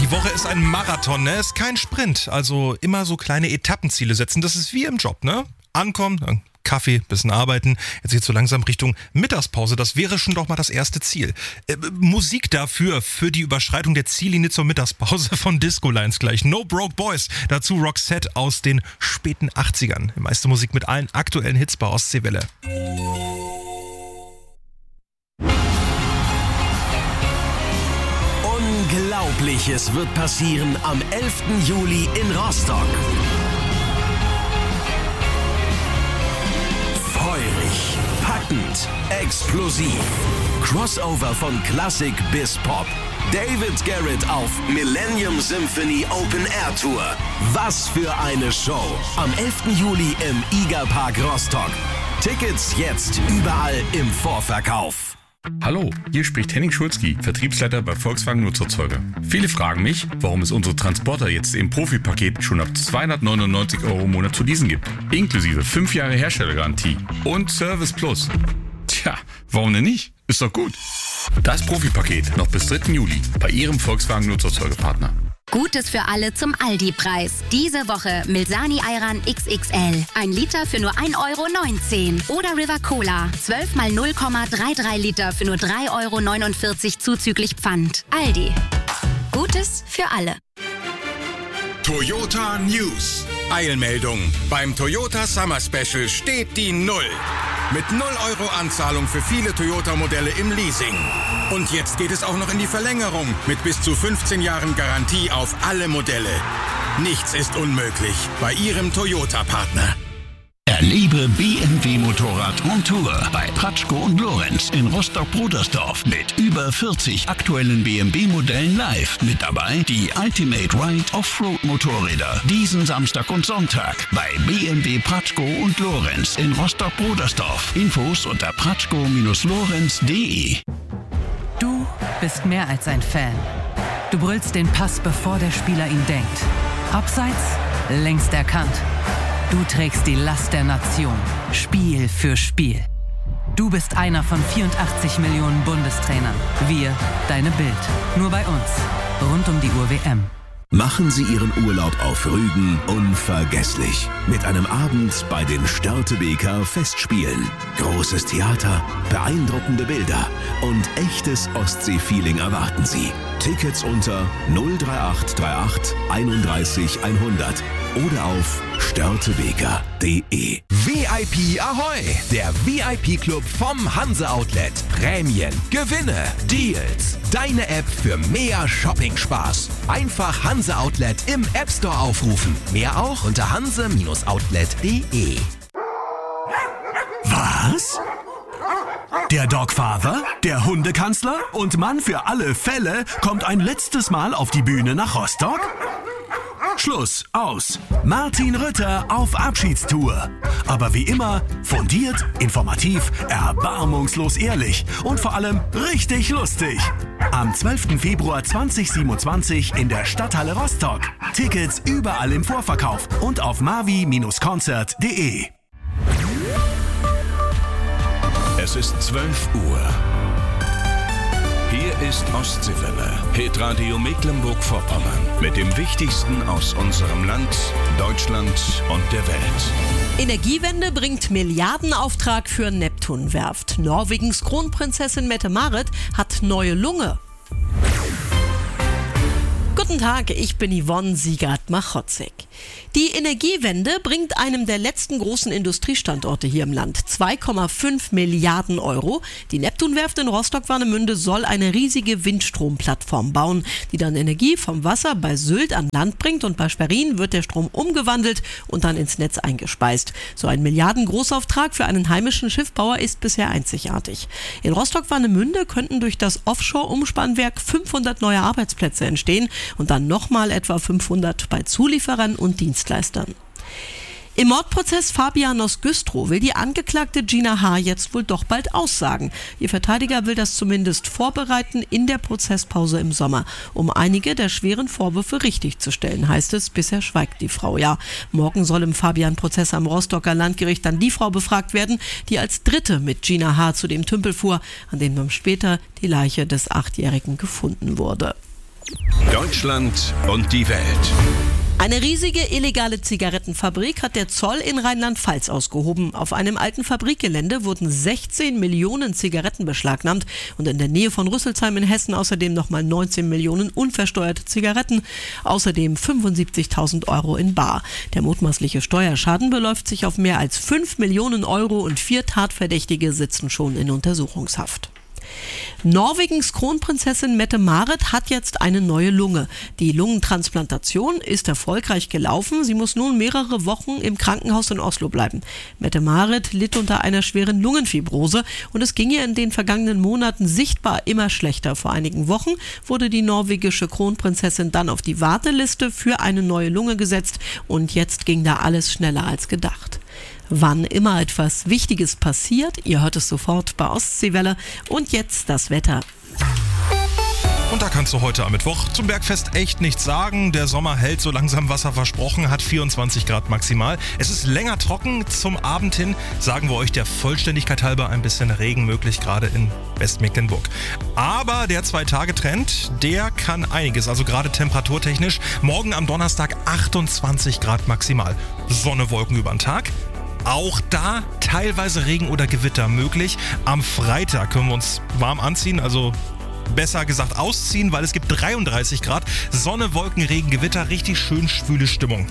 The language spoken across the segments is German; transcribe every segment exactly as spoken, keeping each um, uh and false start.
Die Woche ist ein Marathon, ne? Ist kein Sprint. Also immer so kleine Etappenziele setzen. Das ist wie im Job, ne? Ankommen, dann Kaffee, bisschen arbeiten. Jetzt geht's so langsam Richtung Mittagspause. Das wäre schon doch mal das erste Ziel. Äh, Musik dafür, für die Überschreitung der Ziellinie zur Mittagspause von Disco Lines gleich. No Broke Boys. Dazu Roxette aus den späten achtzigern. Die meiste Musik mit allen aktuellen Hits bei Ostseewelle. Unglaubliches wird passieren am elften Juli in Rostock. Feurig, packend, explosiv. Crossover von Klassik bis Pop. David Garrett auf Millennium Symphony Open Air Tour. Was für eine Show. Am elften Juli im Iga Park Rostock. Tickets jetzt überall im Vorverkauf. Hallo, hier spricht Henning Schulzki, Vertriebsleiter bei Volkswagen Nutzerzeuger. Viele fragen mich, warum es unsere Transporter jetzt im Profi-Paket schon ab zweihundertneunundneunzig Euro im Monat zu leasen gibt. Inklusive fünf Jahre Herstellergarantie und Service Plus. Tja, warum denn nicht? Ist doch gut. Das Profi-Paket noch bis dritten Juli bei Ihrem Volkswagen Nutzerzeugerpartner. Gutes für alle zum Aldi-Preis. Diese Woche Milsani Ayran X X L. Ein Liter für nur ein Euro neunzehn. Oder River Cola. zwölf mal null Komma dreiunddreißig Liter für nur drei Euro neunundvierzig zuzüglich Pfand. Aldi. Gutes für alle. Toyota News. Eilmeldung. Beim Toyota Summer Special steht die Null. Mit null Euro Anzahlung für viele Toyota-Modelle im Leasing. Und jetzt geht es auch noch in die Verlängerung mit bis zu fünfzehn Jahren Garantie auf alle Modelle. Nichts ist unmöglich bei Ihrem Toyota-Partner. Erlebe B M W Motorrad on Tour bei Pratschko und Lorenz in Rostock-Brudersdorf mit über vierzig aktuellen B M W-Modellen live. Mit dabei die Ultimate Ride Offroad-Motorräder diesen Samstag und Sonntag bei B M W Pratschko und Lorenz in Rostock-Brudersdorf. Infos unter pratschko Lorenz punkt de. Du bist mehr als ein Fan. Du brüllst den Pass, bevor der Spieler ihn denkt. Abseits längst erkannt. Du trägst die Last der Nation, Spiel für Spiel. Du bist einer von vierundachtzig Millionen Bundestrainern. Wir, deine Bild. Nur bei uns. Rund um die Uhr W M. Machen Sie Ihren Urlaub auf Rügen unvergesslich. Mit einem Abend bei den Störtebeker Festspielen. Großes Theater, beeindruckende Bilder und echtes Ostsee-Feeling erwarten Sie. Tickets unter null drei acht drei acht einunddreißig hundert oder auf störtebeker punkt de. V I P Ahoi! Der V I P-Club vom Hanse Outlet. Prämien, Gewinne, Deals. Deine App für mehr Shopping-Spaß. Einfach Hanse Outlet im App Store aufrufen. Mehr auch unter hanse Outlet punkt de. Was? Der Dogfather, der Hundekanzler und Mann für alle Fälle kommt ein letztes Mal auf die Bühne nach Rostock? Schluss, aus. Martin Rütter auf Abschiedstour. Aber wie immer, fundiert, informativ, erbarmungslos ehrlich und vor allem richtig lustig. Am zwölften Februar zweitausendsiebenundzwanzig in der Stadthalle Rostock. Tickets überall im Vorverkauf und auf mavi Konzert punkt de. Es ist zwölf Uhr. Hier ist Ostseewelle, Hitradio Mecklenburg-Vorpommern. Mit dem Wichtigsten aus unserem Land, Deutschland und der Welt. Energiewende bringt Milliardenauftrag für Neptunwerft. Norwegens Kronprinzessin Mette-Marit hat neue Lunge. Guten Tag, ich bin Yvonne Siegert-Machotzig. Die Energiewende bringt einem der letzten großen Industriestandorte hier im Land zwei Komma fünf Milliarden Euro. Die Neptunwerft in Rostock-Warnemünde soll eine riesige Windstromplattform bauen, die dann Energie vom Wasser bei Sylt an Land bringt, und bei Schwerin wird der Strom umgewandelt und dann ins Netz eingespeist. So ein Milliarden-Großauftrag für einen heimischen Schiffbauer ist bisher einzigartig. In Rostock-Warnemünde könnten durch das Offshore-Umspannwerk fünfhundert neue Arbeitsplätze entstehen und dann nochmal etwa fünfhundert bei Zulieferern und Dienstleistern. Im Mordprozess Fabianos Güstrow will die Angeklagte Gina H. jetzt wohl doch bald aussagen. Ihr Verteidiger will das zumindest vorbereiten in der Prozesspause im Sommer, um einige der schweren Vorwürfe richtigzustellen, heißt es. Bisher schweigt die Frau. Ja, morgen soll im Fabian-Prozess am Rostocker Landgericht dann die Frau befragt werden, die als Dritte mit Gina H. zu dem Tümpel fuhr, an dem dann später die Leiche des Achtjährigen gefunden wurde. Deutschland und die Welt. Eine riesige illegale Zigarettenfabrik hat der Zoll in Rheinland-Pfalz ausgehoben. Auf einem alten Fabrikgelände wurden sechzehn Millionen Zigaretten beschlagnahmt und in der Nähe von Rüsselsheim in Hessen außerdem nochmal neunzehn Millionen unversteuerte Zigaretten, außerdem fünfundsiebzigtausend Euro in bar. Der mutmaßliche Steuerschaden beläuft sich auf mehr als fünf Millionen Euro und vier Tatverdächtige sitzen schon in Untersuchungshaft. Norwegens Kronprinzessin Mette-Marit hat jetzt eine neue Lunge. Die Lungentransplantation ist erfolgreich gelaufen. Sie muss nun mehrere Wochen im Krankenhaus in Oslo bleiben. Mette-Marit litt unter einer schweren Lungenfibrose und es ging ihr in den vergangenen Monaten sichtbar immer schlechter. Vor einigen Wochen wurde die norwegische Kronprinzessin dann auf die Warteliste für eine neue Lunge gesetzt und jetzt ging da alles schneller als gedacht. Wann immer etwas Wichtiges passiert, ihr hört es sofort bei Ostseewelle. Und jetzt das Wetter. Und da kannst du heute am Mittwoch zum Bergfest echt nichts sagen. Der Sommer hält so langsam, was er versprochen hat, vierundzwanzig Grad maximal. Es ist länger trocken. Zum Abend hin sagen wir euch der Vollständigkeit halber ein bisschen Regen möglich, gerade in Westmecklenburg. Aber der Zwei-Tage-Trend, der kann einiges, also gerade temperaturtechnisch. Morgen am Donnerstag achtundzwanzig Grad maximal. Sonne, Wolken über den Tag. Auch da teilweise Regen oder Gewitter möglich. Am Freitag können wir uns warm anziehen, also besser gesagt ausziehen, weil es gibt dreiunddreißig Grad. Sonne, Wolken, Regen, Gewitter, richtig schön schwüle Stimmung.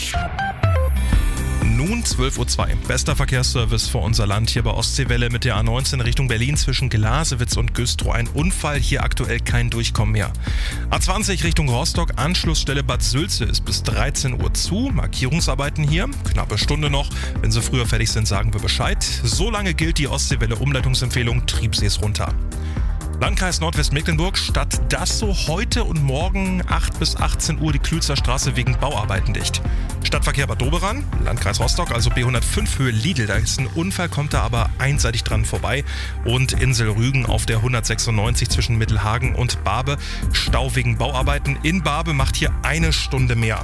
Nun zwölf Uhr zwei. Bester Verkehrsservice für unser Land hier bei Ostseewelle mit der A neunzehn Richtung Berlin zwischen Glasewitz und Güstrow. Ein Unfall, hier aktuell kein Durchkommen mehr. A zwanzig Richtung Rostock, Anschlussstelle Bad Sülze ist bis dreizehn Uhr zu. Markierungsarbeiten hier, knappe Stunde noch. Wenn sie früher fertig sind, sagen wir Bescheid. Solange gilt die Ostseewelle Umleitungsempfehlung, Triebsees runter. Landkreis Nordwestmecklenburg, statt das so heute und morgen acht bis achtzehn Uhr die Klützer Straße wegen Bauarbeiten dicht. Stadtverkehr Bad Doberan, Landkreis Rostock, also B hundertfünf Höhe Lidl, da ist ein Unfall, kommt da aber einseitig dran vorbei. Und Insel Rügen auf der hundertsechsundneunzig zwischen Mittelhagen und Barbe, Stau wegen Bauarbeiten. In Barbe macht hier eine Stunde mehr.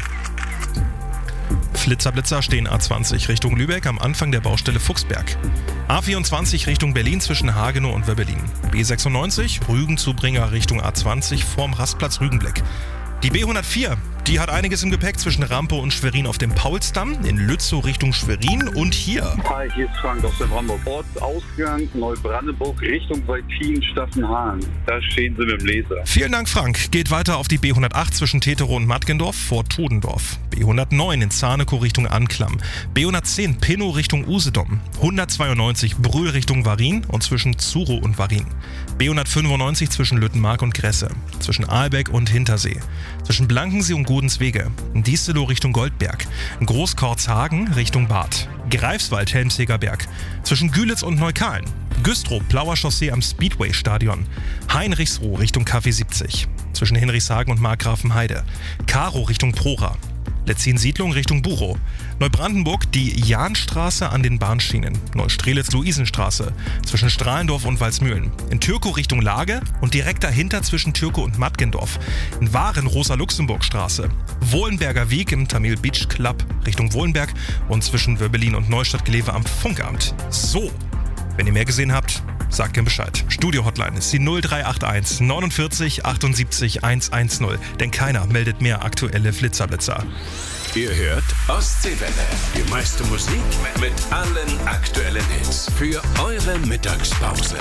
Flitzerblitzer stehen A zwanzig Richtung Lübeck am Anfang der Baustelle Fuchsberg. A vierundzwanzig Richtung Berlin zwischen Hagenow und Wöbbelin. B sechsundneunzig Rügenzubringer Richtung A zwanzig vorm Rastplatz Rügenblick. Die B hundertvier, die hat einiges im Gepäck zwischen Rampe und Schwerin auf dem Paulsdamm, in Lützow Richtung Schwerin und hier. Hi, hier ist Frank aus der Brandenburg. Ortsausgang Neubrandenburg Richtung Waldkien, Staffenhahn. Da stehen sie mit dem Laser. Vielen Dank, Frank. Geht weiter auf die B hundertacht zwischen Teterow und Mattgendorf vor Todendorf. B hundertneun in Zarnekow Richtung Anklam. B hundertzehn Pinnow Richtung Usedom. hundertzweiundneunzig Brühl Richtung Varin und zwischen Zurow und Varin. B hundertfünfundneunzig zwischen Lüttenmark und Gresse. Zwischen Aalbeck und Hintersee. Zwischen Blankensee und Godenswege. Diestelow Richtung Goldberg. Großkorzhagen Richtung Bad. Greifswald Helmseger Berg. Zwischen Gülitz und Neukalen. Güstrow Blauer Chaussee am Speedway-Stadion. Heinrichsruh Richtung K W siebzig. Zwischen Hinrichshagen und Markgrafenheide. Karow Richtung Prora. Letzin-Siedlung Richtung Buchow. Neubrandenburg die Jahnstraße an den Bahnschienen. Neustrelitz-Luisenstraße zwischen Strahlendorf und Walsmühlen. In Türkow Richtung Lage und direkt dahinter zwischen Türkow und Mattgendorf. In Waren Rosa-Luxemburg-Straße. Wohlenberger Weg im Tamil Beach Club Richtung Wohlenberg und zwischen Wöbbelin und Neustadt-Glewe am Funkamt. So, wenn ihr mehr gesehen habt, sagt gerne Bescheid. Studio-Hotline ist die null drei acht eins neunundvierzig achtundsiebzig hundertzehn, denn keiner meldet mehr aktuelle Flitzerblitzer. Ihr hört Ostseewelle. Die meiste Musik mit allen aktuellen Hits für eure Mittagspause.